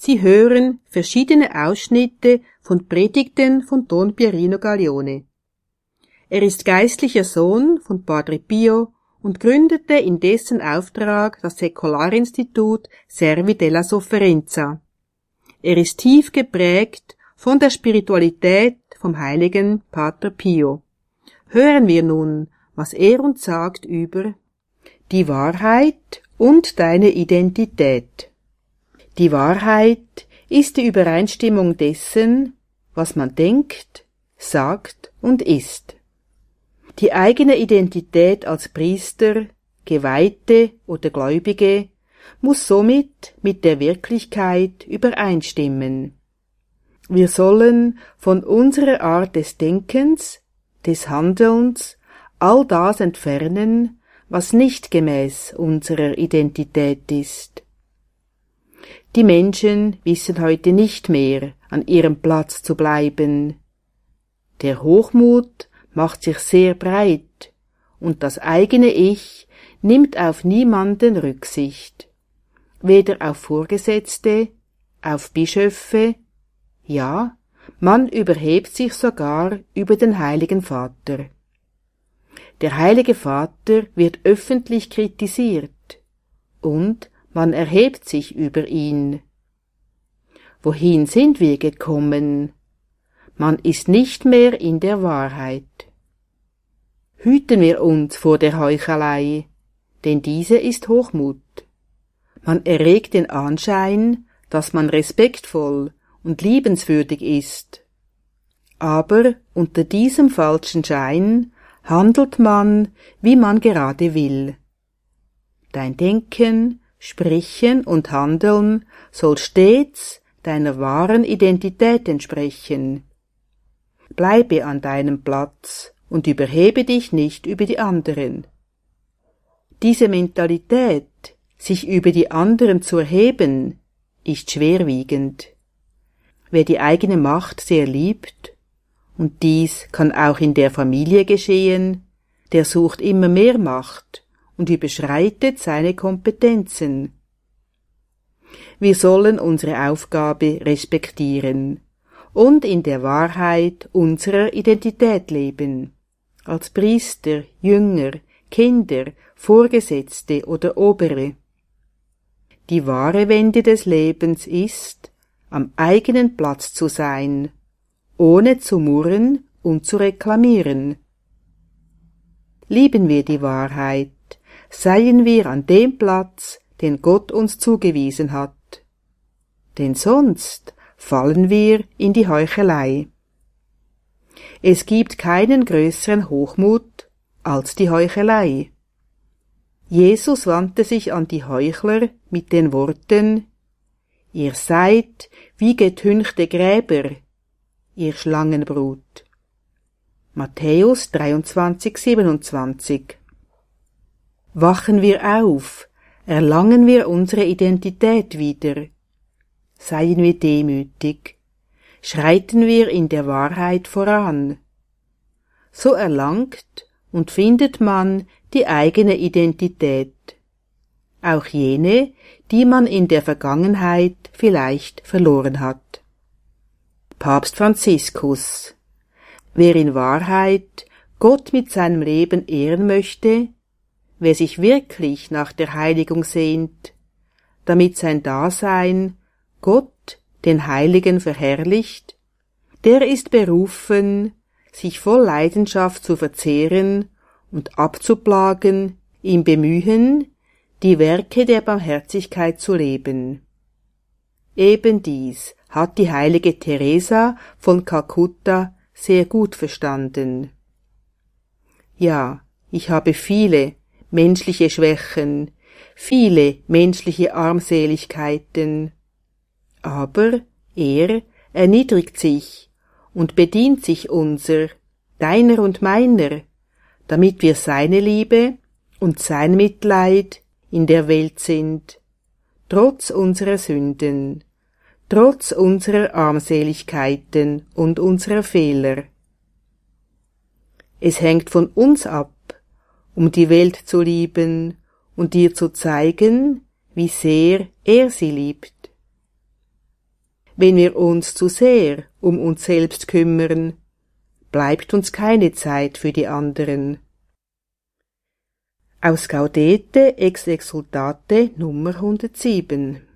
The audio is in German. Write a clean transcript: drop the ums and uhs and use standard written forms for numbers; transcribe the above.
Sie hören verschiedene Ausschnitte von Predigten von Don Pierino Gaglione. Er ist geistlicher Sohn von Padre Pio und gründete in dessen Auftrag das Säkularinstitut Servi della Sofferenza. Er ist tief geprägt von der Spiritualität vom heiligen Pater Pio. Hören wir nun, was er uns sagt über die Wahrheit und deine Identität. Die Wahrheit ist die Übereinstimmung dessen, was man denkt, sagt und ist. Die eigene Identität als Priester, Geweihte oder Gläubige muss somit mit der Wirklichkeit übereinstimmen. Wir sollen von unserer Art des Denkens, des Handelns, all das entfernen, was nicht gemäß unserer Identität ist. Die Menschen wissen heute nicht mehr, an ihrem Platz zu bleiben. Der Hochmut macht sich sehr breit, und das eigene Ich nimmt auf niemanden Rücksicht, weder auf Vorgesetzte, auf Bischöfe, ja, man überhebt sich sogar über den Heiligen Vater. Der Heilige Vater wird öffentlich kritisiert, und man erhebt sich über ihn. Wohin sind wir gekommen? Man ist nicht mehr in der Wahrheit. Hüten wir uns vor der Heuchelei, denn diese ist Hochmut. Man erregt den Anschein, dass man respektvoll und liebenswürdig ist. Aber unter diesem falschen Schein handelt man, wie man gerade will. Dein Denken, Sprechen und Handeln soll stets deiner wahren Identität entsprechen. Bleibe an deinem Platz und überhebe dich nicht über die anderen. Diese Mentalität, sich über die anderen zu erheben, ist schwerwiegend. Wer die eigene Macht sehr liebt, und dies kann auch in der Familie geschehen, der sucht immer mehr Macht und überschreitet seine Kompetenzen. Wir sollen unsere Aufgabe respektieren und in der Wahrheit unserer Identität leben, als Priester, Jünger, Kinder, Vorgesetzte oder Obere. Die wahre Wende des Lebens ist, am eigenen Platz zu sein, ohne zu murren und zu reklamieren. Lieben wir die Wahrheit, seien wir an dem Platz, den Gott uns zugewiesen hat. Denn sonst fallen wir in die Heuchelei. Es gibt keinen größeren Hochmut als die Heuchelei. Jesus wandte sich an die Heuchler mit den Worten: Ihr seid wie getünchte Gräber, ihr Schlangenbrut. Matthäus 23,27. Wachen wir auf, erlangen wir unsere Identität wieder. Seien wir demütig, schreiten wir in der Wahrheit voran. So erlangt und findet man die eigene Identität, auch jene, die man in der Vergangenheit vielleicht verloren hat. Papst Franziskus: Wer in Wahrheit Gott mit seinem Leben ehren möchte, wer sich wirklich nach der Heiligung sehnt, damit sein Dasein Gott, den Heiligen, verherrlicht, der ist berufen, sich voll Leidenschaft zu verzehren und abzuplagen im Bemühen, die Werke der Barmherzigkeit zu leben. Eben dies hat die heilige Teresa von Kalkutta sehr gut verstanden. Ja, ich habe viele menschliche Schwächen, viele menschliche Armseligkeiten, aber er erniedrigt sich und bedient sich unser, deiner und meiner, damit wir seine Liebe und sein Mitleid in der Welt sind, trotz unserer Sünden, trotz unserer Armseligkeiten und unserer Fehler. Es hängt von uns ab, um die Welt zu lieben und dir zu zeigen, wie sehr er sie liebt. wenn wir uns zu sehr um uns selbst kümmern, bleibt uns keine Zeit für die anderen. Aus Gaudete ex exsultate Nummer 107